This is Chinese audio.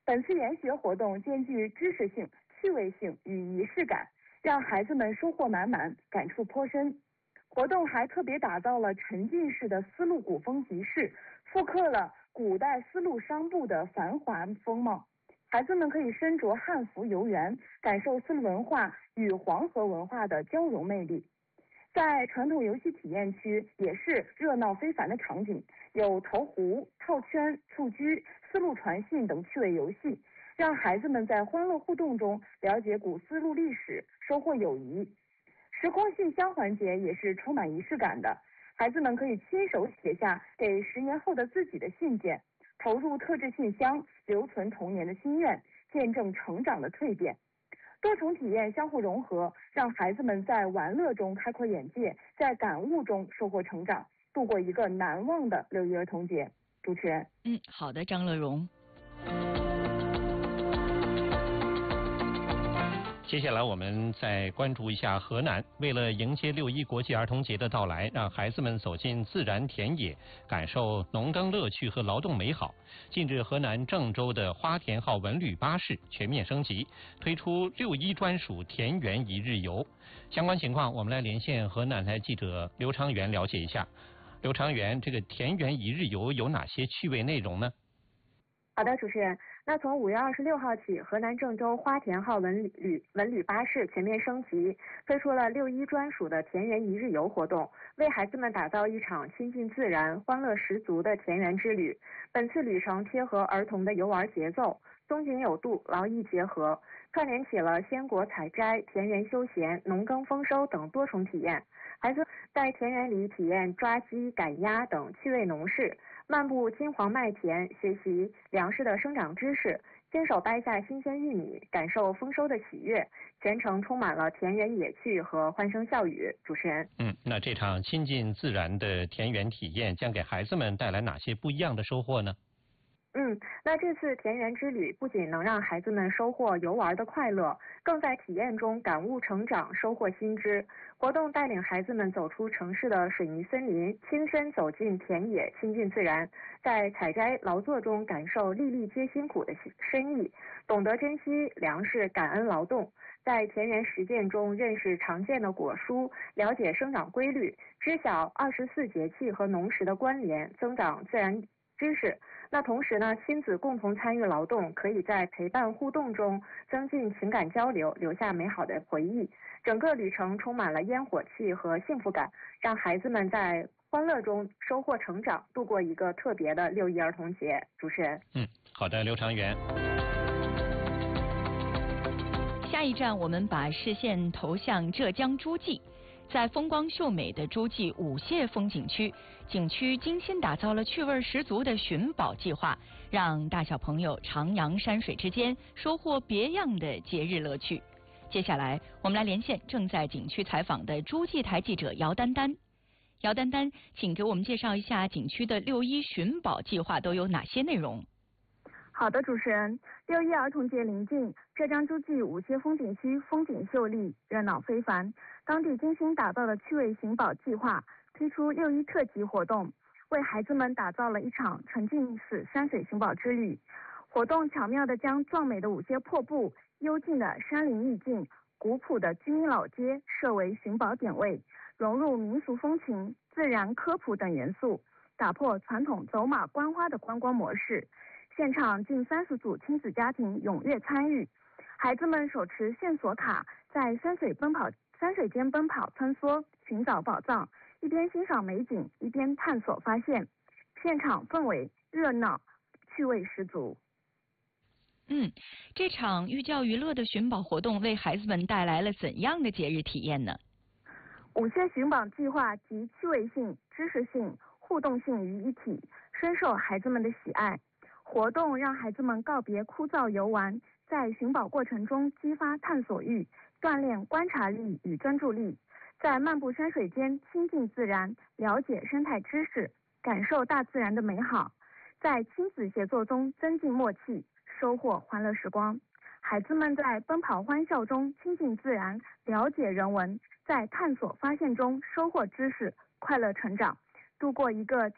本次研学活动兼具知识性、趣味性与仪式感，让孩子们收获满满，感触颇深。活动还特别打造了沉浸式的丝路古风集市，复刻了古代丝路商埠的繁华风貌。孩子们可以身着汉服游园，感受丝路文化与黄河文化的交融魅力。在传统游戏体验区也是热闹非凡的场景，有投壶、套圈、蹴鞠、丝路传信等趣味游戏，让孩子们在欢乐互动中了解古丝路历史，收获友谊。时空信箱环节也是充满仪式感的，孩子们可以亲手写下给10年后的自己的信件，投入特制信箱，留存童年的心愿，见证成长的蜕变。多重体验相互融合，让孩子们在玩乐中开阔眼界，在感悟中收获成长，度过一个难忘的6一儿童节。主持人， 好的，张乐荣。 接下来我们再关注一下河南，为了迎接6一国际儿童节的到来，让孩子们走进自然田野，感受农耕乐趣和劳动美好。近日，河南郑州的花田号文旅巴士全面升级，推出6一专属田园一日游。相关情况，我们来连线河南台记者刘长元了解一下。刘长元，这个田园一日游有哪些趣味内容呢？ 好的，主持人。那从5月26号起，河南郑州花田号文旅巴士全面升级，推出了6一专属的田园一日游活动，为孩子们打造一场亲近自然、欢乐十足的田园之旅。本次旅程贴合儿童的游玩节奏，松紧有度，劳逸结合，串联起了鲜果采摘、田园休闲、农耕丰收等多重体验。孩子在田园里体验抓鸡、赶鸭等趣味农事，漫步金黄麦田，学习粮食的生长知识，亲手掰下新鲜玉米，感受丰收的喜悦，全程充满了田园野趣和欢声笑语。主持人， 那这场亲近自然的田园体验将给孩子们带来哪些不一样的收获呢？ 那这次田园之旅不仅能让孩子们收获游玩的快乐，更在体验中感悟成长，收获新知。活动带领孩子们走出城市的水泥森林，亲身走进田野，亲近自然，在采摘劳作中感受粒粒皆辛苦的深意，懂得珍惜粮食，感恩劳动。在田园实践中认识常见的果蔬，了解生长规律，知晓24节气和农时的关联，增长自然知识。那同时呢，亲子共同参与劳动，可以在陪伴互动中增进情感交流，留下美好的回忆。整个旅程充满了烟火气和幸福感，让孩子们在欢乐中收获成长，度过一个特别的6一儿童节。主持人， 好的，刘长元。 下一站，我们把视线投向浙江诸暨。在风光秀美的诸暨舞榭风景区，景区精心打造了趣味十足的寻宝计划，让大小朋友徜徉山水之间，收获别样的节日乐趣。接下来，我们来连线正在景区采访的诸暨台记者姚丹丹。姚丹丹，请给我们介绍一下景区的6一寻宝计划都有哪些内容？ 好的，主持人，6一儿童节临近，浙江诸暨舞榭风景区风景秀丽，热闹非凡。当地精心打造的趣味寻宝计划推出6一特辑活动，为孩子们打造了一场沉浸式山水寻宝之旅。活动巧妙地将壮美的舞榭瀑布、幽静的山林意境、古朴的居民老街设为寻宝点位，融入民俗风情、自然科普等元素，打破传统走马观花的观光模式。现场近30组亲子家庭踊跃参与，孩子们手持线索卡，在山水间奔跑穿梭，寻找宝藏，一边欣赏美景，一边探索发现。现场氛围热闹，趣味十足。 这场寓教于乐的寻宝活动为孩子们带来了怎样的节日体验呢？ 舞榭寻宝计划集趣味性、知识性、互动性于一体，深受孩子们的喜爱。活动让孩子们告别枯燥游玩，在寻宝过程中激发探索欲，锻炼观察力与专注力，在漫步山水间亲近自然，了解生态知识，感受大自然的美好，在亲子协作中增进默契，收获欢乐时光。孩子们在奔跑欢笑中亲近自然，了解人文，在探索发现中收获知识，快乐成长，度过一个